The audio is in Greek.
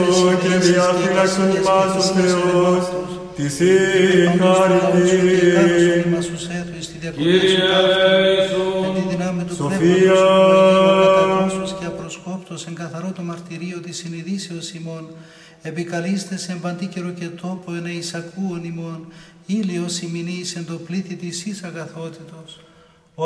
και διαφύλαξον ημάς ο Θεός, της η χάρητη. Κύριε Σοφία. Και απροσκόπτος εν καθαρό το μαρτυρίο της συνειδήσεως ημών, επικαλείστε σε παντή καιρο και τόπο εν εισακούον ημών, ήλιος ημινής εν το πλήθη της εις αγαθότητος.